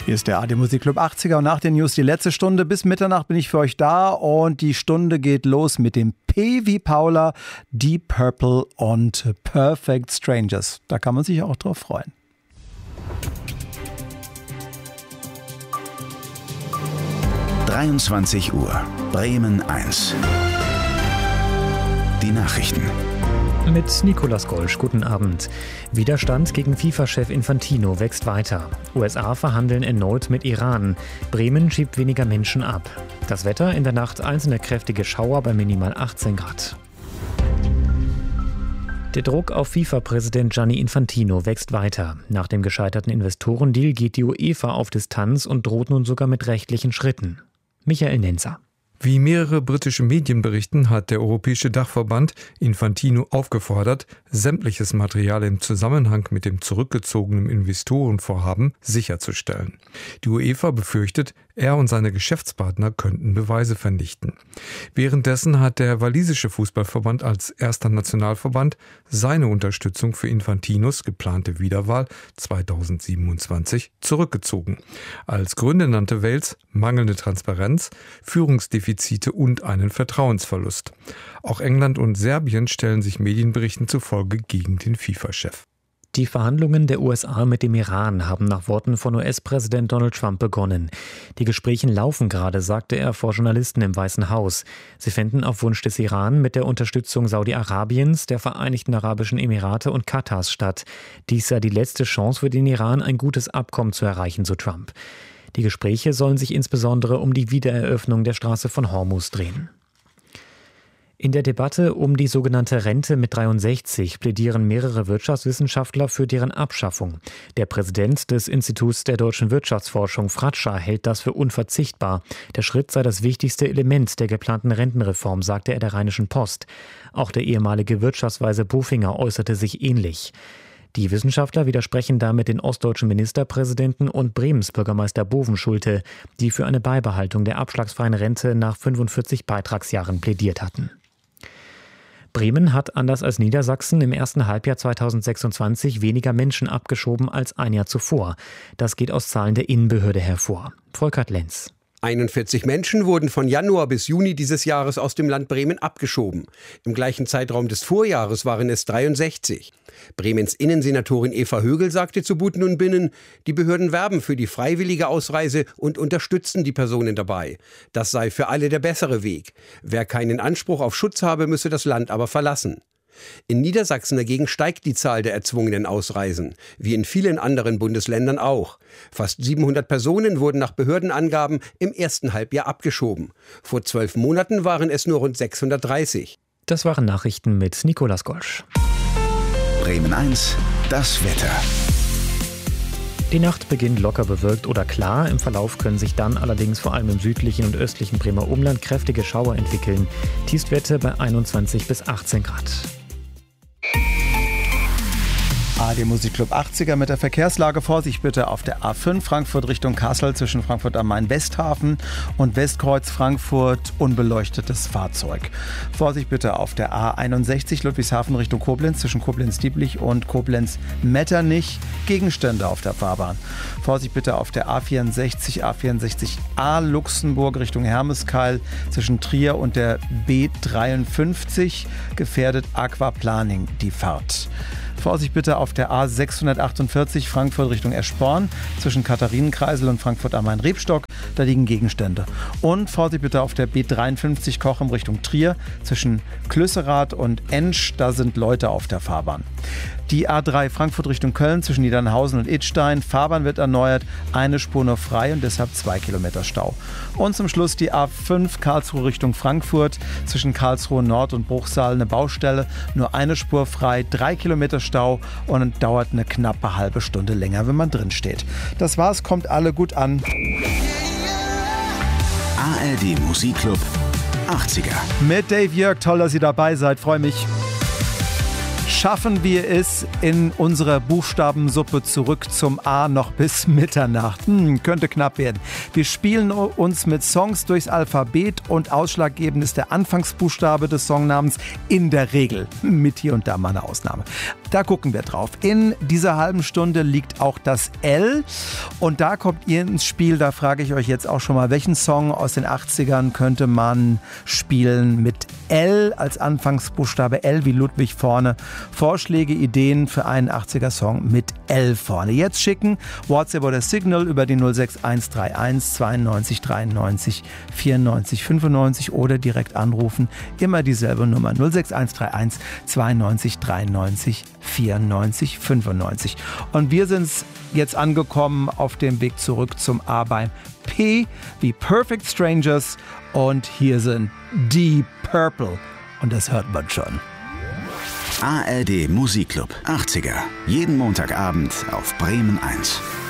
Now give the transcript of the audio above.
Hier ist der AD Musikclub 80er und nach den News die letzte Stunde. Bis Mitternacht bin ich für euch da und die Stunde geht los mit dem P wie Paula, Deep Purple und Perfect Strangers. Da kann man sich auch drauf freuen. Uhr, Bremen 1. Die Nachrichten. Mit Nicolas Golsch, guten Abend. Widerstand gegen FIFA-Chef Infantino wächst weiter. USA verhandeln erneut mit Iran. Bremen schiebt weniger Menschen ab. Das Wetter, in der Nacht einzelne kräftige Schauer bei minimal 18 Grad. Der Druck auf FIFA-Präsident Gianni Infantino wächst weiter. Nach dem gescheiterten Investorendeal geht die UEFA auf Distanz und droht nun sogar mit rechtlichen Schritten. Michael Nenzer. Wie mehrere britische Medien berichten, hat der Europäische Dachverband Infantino aufgefordert, sämtliches Material im Zusammenhang mit dem zurückgezogenen Investorenvorhaben sicherzustellen. Die UEFA befürchtet, er und seine Geschäftspartner könnten Beweise vernichten. Währenddessen hat der walisische Fußballverband als erster Nationalverband seine Unterstützung für Infantinos geplante Wiederwahl 2027 zurückgezogen. Als Gründe nannte Wales mangelnde Transparenz, Führungsdefizite und einen Vertrauensverlust. Auch England und Serbien stellen sich Medienberichten zufolge gegen den FIFA-Chef. Die Verhandlungen der USA mit dem Iran haben nach Worten von US-Präsident Donald Trump begonnen. Die Gespräche laufen gerade, sagte er vor Journalisten im Weißen Haus. Sie fänden auf Wunsch des Iran mit der Unterstützung Saudi-Arabiens, der Vereinigten Arabischen Emirate und Katars statt. Dies sei die letzte Chance für den Iran, ein gutes Abkommen zu erreichen, so Trump. Die Gespräche sollen sich insbesondere um die Wiedereröffnung der Straße von Hormuz drehen. In der Debatte um die sogenannte Rente mit 63 plädieren mehrere Wirtschaftswissenschaftler für deren Abschaffung. Der Präsident des Instituts der deutschen Wirtschaftsforschung, Fratscher, hält das für unverzichtbar. Der Schritt sei das wichtigste Element der geplanten Rentenreform, sagte er der Rheinischen Post. Auch der ehemalige Wirtschaftsweise Bofinger äußerte sich ähnlich. Die Wissenschaftler widersprechen damit den ostdeutschen Ministerpräsidenten und Bremens Bürgermeister Bovenschulte, die für eine Beibehaltung der abschlagsfreien Rente nach 45 Beitragsjahren plädiert hatten. Bremen hat anders als Niedersachsen im ersten Halbjahr 2026 weniger Menschen abgeschoben als ein Jahr zuvor. Das geht aus Zahlen der Innenbehörde hervor. Volkert Lenz. 41 Menschen wurden von Januar bis Juni dieses Jahres aus dem Land Bremen abgeschoben. Im gleichen Zeitraum des Vorjahres waren es 63. Bremens Innensenatorin Eva Högel sagte zu Buten und Binnen, die Behörden werben für die freiwillige Ausreise und unterstützen die Personen dabei. Das sei für alle der bessere Weg. Wer keinen Anspruch auf Schutz habe, müsse das Land aber verlassen. In Niedersachsen dagegen steigt die Zahl der erzwungenen Ausreisen, wie in vielen anderen Bundesländern auch. Fast 700 Personen wurden nach Behördenangaben im ersten Halbjahr abgeschoben. Vor 12 Monaten waren es nur rund 630. Das waren Nachrichten mit Nicolas Golsch. Bremen 1, das Wetter. Die Nacht beginnt locker bewölkt oder klar. Im Verlauf können sich dann allerdings vor allem im südlichen und östlichen Bremer Umland kräftige Schauer entwickeln. Tiefstwerte bei 21 bis 18 Grad. AD Musikclub 80er mit der Verkehrslage. Vorsicht bitte auf der A5 Frankfurt Richtung Kassel zwischen Frankfurt am Main Westhafen und Westkreuz Frankfurt unbeleuctetes Fahrzeug. Vorsicht bitte auf der A61 Ludwigshafen Richtung Koblenz zwischen Koblenz-Dieblich und Koblenz-Metternich. Gegenstände auf der Fahrbahn. Vorsicht bitte auf der A64A Luxemburg Richtung Hermeskeil zwischen Trier und der B53. Gefährdet Aquaplaning die Fahrt. Vorsicht bitte auf der A648 Frankfurt Richtung Eschborn zwischen Katharinenkreisel und Frankfurt am Main-Rebstock. Da liegen Gegenstände. Und Vorsicht bitte auf der B53 Cochem Richtung Trier zwischen Klüsserath und Ensch. Da sind Leute auf der Fahrbahn. Die A3 Frankfurt Richtung Köln zwischen Niedernhausen und Idstein. Fahrbahn wird erneuert, eine Spur nur frei und deshalb 2 Kilometer Stau. Und zum Schluss die A5 Karlsruhe Richtung Frankfurt zwischen Karlsruhe Nord und Bruchsal eine Baustelle, nur eine Spur frei, 3 Kilometer Stau und dauert eine knappe halbe Stunde länger, wenn man drin steht. Das war's, kommt alle gut an. ARD Musikclub 80er. Mit Dave Jörg, toll, dass ihr dabei seid, freue mich. Schaffen wir es in unserer Buchstabensuppe zurück zum A noch bis Mitternacht? Könnte knapp werden. Wir spielen uns mit Songs durchs Alphabet und ausschlaggebend ist der Anfangsbuchstabe des Songnamens in der Regel. Mit hier und da mal eine Ausnahme. Da gucken wir drauf. In dieser halben Stunde liegt auch das L und da kommt ihr ins Spiel. Da frage ich euch jetzt auch schon mal, welchen Song aus den 80ern könnte man spielen mit L als Anfangsbuchstabe, L wie Ludwig vorne. Vorschläge, Ideen für einen 80er-Song mit L vorne. Jetzt schicken WhatsApp oder Signal über die 06131 92 93 94 95 oder direkt anrufen. Immer dieselbe Nummer 06131 92 93 94 95. Und wir sind jetzt angekommen auf dem Weg zurück zum A beim P wie Perfect Strangers und hier sind Deep Purple und das hört man schon. ARD Musikclub 80er. Jeden Montagabend auf Bremen 1.